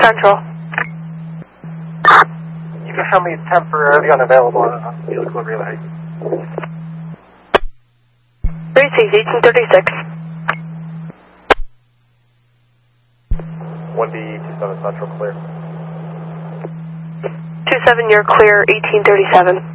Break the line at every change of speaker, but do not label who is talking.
Central.
You can show me temporarily unavailable on Helical Relay.
1836.
1D27 Central clear.
27, you're clear, 1837.